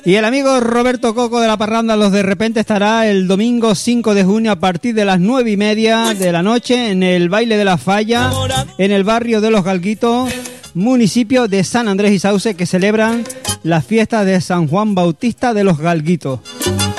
Y el amigo Roberto Coco de la Parranda Los de Repente estará el domingo 5 de junio a partir de las 9:30 de la noche en el Baile de la Falla, en el barrio de Los Galguitos, municipio de San Andrés y Sauce, que celebran las fiestas de San Juan Bautista de Los Galguitos.